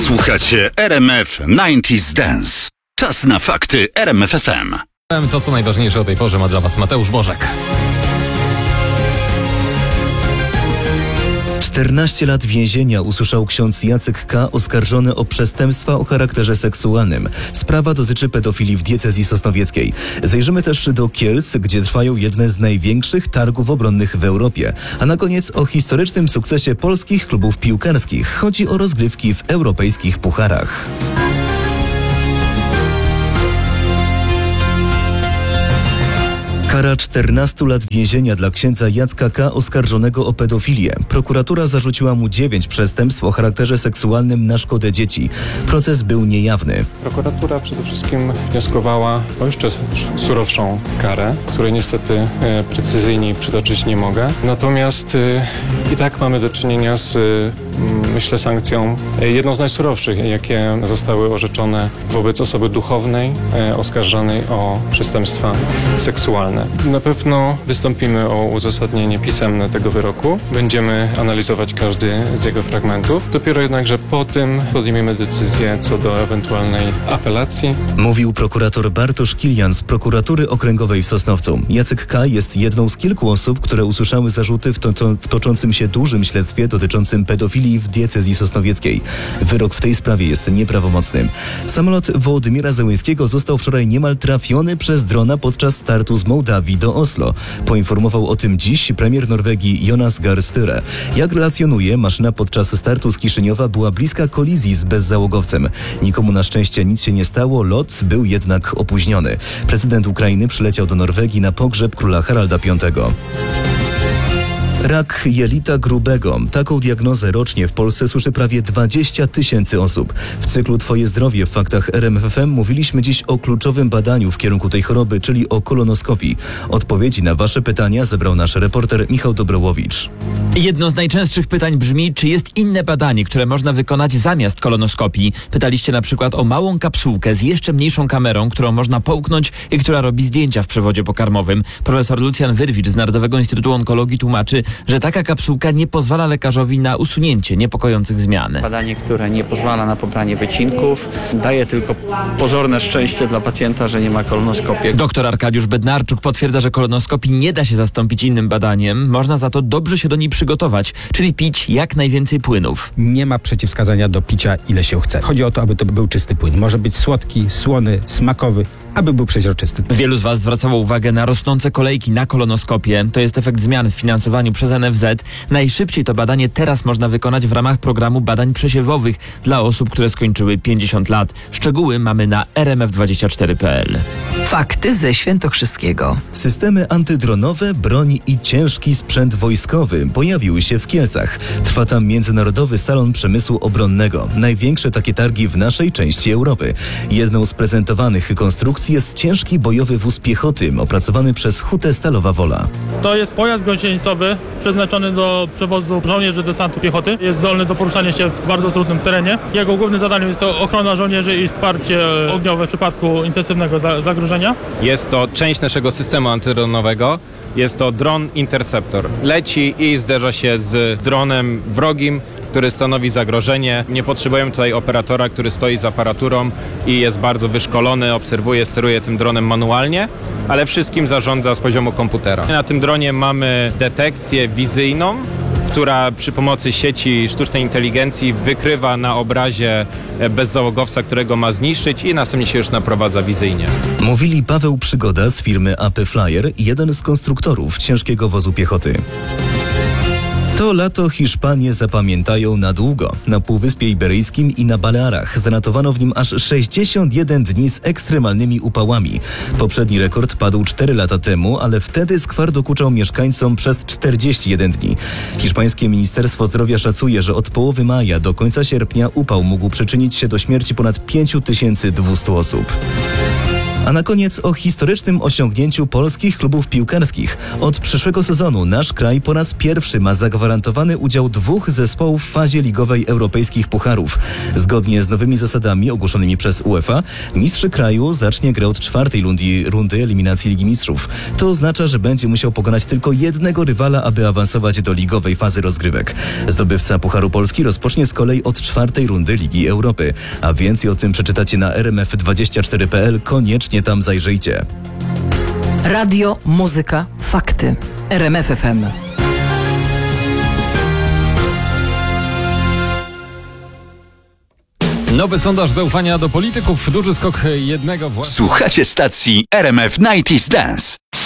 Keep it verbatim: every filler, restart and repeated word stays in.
Słuchacie R M F dziewięćdziesiąt Dance. Czas na fakty R M F F M. To, co najważniejsze o tej porze, ma dla Was Mateusz Bożek. czternaście lat więzienia usłyszał ksiądz Jacek K., oskarżony o przestępstwa o charakterze seksualnym. Sprawa dotyczy pedofilii w diecezji sosnowieckiej. Zajrzymy też do Kielc, gdzie trwają jedne z największych targów obronnych w Europie. A na koniec o historycznym sukcesie polskich klubów piłkarskich. Chodzi o rozgrywki w europejskich pucharach. Kara czternastu lat więzienia dla księdza Jacka K., oskarżonego o pedofilię. Prokuratura zarzuciła mu dziewięć przestępstw o charakterze seksualnym na szkodę dzieci. Proces był niejawny. Prokuratura przede wszystkim wnioskowała o jeszcze surowszą karę, której niestety e, precyzyjniej przytoczyć nie mogę. Natomiast e, i tak mamy do czynienia z, e, myślę, sankcją e, jedną z najsurowszych, jakie zostały orzeczone wobec osoby duchownej e, oskarżonej o przestępstwa seksualne. Na pewno wystąpimy o uzasadnienie pisemne tego wyroku. Będziemy analizować każdy z jego fragmentów. Dopiero jednakże po tym podejmiemy decyzję co do ewentualnej apelacji. Mówił prokurator Bartosz Kilian z prokuratury okręgowej w Sosnowcu. Jacek K. jest jedną z kilku osób, które usłyszały zarzuty w, to, to, w toczącym się dużym śledztwie dotyczącym pedofilii w diecezji sosnowieckiej. Wyrok w tej sprawie jest nieprawomocny. Samolot Wołodymira Zełenskiego został wczoraj niemal trafiony przez drona podczas startu z Mołdawii do Oslo. Poinformował o tym dziś premier Norwegii Jonas Gahr Støre. Jak relacjonuje, maszyna podczas startu z Kiszyniowa była bliska kolizji z bezzałogowcem. Nikomu na szczęście nic się nie stało, lot był jednak opóźniony. Prezydent Ukrainy przyleciał do Norwegii na pogrzeb króla Haralda Piątego. Rak jelita grubego. Taką diagnozę rocznie w Polsce słyszy prawie dwadzieścia tysięcy osób. W cyklu Twoje zdrowie w faktach R M F F M mówiliśmy dziś o kluczowym badaniu w kierunku tej choroby, czyli o kolonoskopii. Odpowiedzi na Wasze pytania zebrał nasz reporter Michał Dobrołowicz. Jedno z najczęstszych pytań brzmi, czy jest inne badanie, które można wykonać zamiast kolonoskopii. Pytaliście na przykład o małą kapsułkę z jeszcze mniejszą kamerą, którą można połknąć i która robi zdjęcia w przewodzie pokarmowym. Profesor Lucjan Wyrwicz z Narodowego Instytutu Onkologii tłumaczy, że taka kapsułka nie pozwala lekarzowi na usunięcie niepokojących zmian. Badanie, które nie pozwala na pobranie wycinków, daje tylko pozorne szczęście dla pacjenta, że nie ma kolonoskopii. Doktor Arkadiusz Bednarczuk potwierdza, że kolonoskopii nie da się zastąpić innym badaniem. Można za to dobrze się do niej przygotować, czyli pić jak najwięcej płynów. Nie ma przeciwwskazania do picia ile się chce. Chodzi o to, aby to był czysty płyn. Może być słodki, słony, smakowy, aby był przeźroczysty. Wielu z Was zwracało uwagę na rosnące kolejki na kolonoskopię. To jest efekt zmian w finansowaniu przez N F Z. Najszybciej to badanie teraz można wykonać w ramach programu badań przesiewowych dla osób, które skończyły pięćdziesiąt lat. Szczegóły mamy na r m f dwadzieścia cztery kropka p l. Fakty ze Świętokrzyskiego. Systemy antydronowe, broń i ciężki sprzęt wojskowy pojawiły się w Kielcach. Trwa tam Międzynarodowy Salon Przemysłu Obronnego. Największe takie targi w naszej części Europy. Jedną z prezentowanych konstrukcji jest ciężki bojowy wóz piechoty, opracowany przez Hutę Stalowa Wola. To jest pojazd gąsienicowy przeznaczony do przewozu żołnierzy desantu piechoty. Jest zdolny do poruszania się w bardzo trudnym terenie. Jego głównym zadaniem jest to ochrona żołnierzy i wsparcie ogniowe w przypadku intensywnego za- zagrożenia. Jest to część naszego systemu antydronowego. Jest to dron Interceptor. Leci i zderza się z dronem wrogim, który stanowi zagrożenie. Nie potrzebujemy tutaj operatora, który stoi z aparaturą i jest bardzo wyszkolony, obserwuje, steruje tym dronem manualnie, ale wszystkim zarządza z poziomu komputera. Na tym dronie mamy detekcję wizyjną, która przy pomocy sieci sztucznej inteligencji wykrywa na obrazie bezzałogowca, którego ma zniszczyć i następnie się już naprowadza wizyjnie. Mówili Paweł Przygoda z firmy A P Flyer, jeden z konstruktorów ciężkiego wozu piechoty. To lato Hiszpanie zapamiętają na długo. Na Półwyspie Iberyjskim i na Balearach zanotowano w nim aż sześćdziesiąt jeden dni z ekstremalnymi upałami. Poprzedni rekord padł cztery lata temu, ale wtedy skwar dokuczał mieszkańcom przez czterdzieści jeden dni. Hiszpańskie Ministerstwo Zdrowia szacuje, że od połowy maja do końca sierpnia upał mógł przyczynić się do śmierci ponad pięć tysięcy dwieście osób. A na koniec o historycznym osiągnięciu polskich klubów piłkarskich. Od przyszłego sezonu nasz kraj po raz pierwszy ma zagwarantowany udział dwóch zespołów w fazie ligowej europejskich pucharów. Zgodnie z nowymi zasadami ogłoszonymi przez UEFA, mistrz kraju zacznie grę od czwartej rundy, rundy eliminacji Ligi Mistrzów. To oznacza, że będzie musiał pokonać tylko jednego rywala, aby awansować do ligowej fazy rozgrywek. Zdobywca Pucharu Polski rozpocznie z kolei od czwartej rundy Ligi Europy. A więcej o tym przeczytacie na r m f dwadzieścia cztery kropka p l. Koniecznie tam zajrzyjcie. Radio, muzyka, fakty. R M F F M. Nowy sondaż zaufania do polityków, duży skok jednego władcy. Słuchacie stacji R M F dziewięćdziesiąt Dance.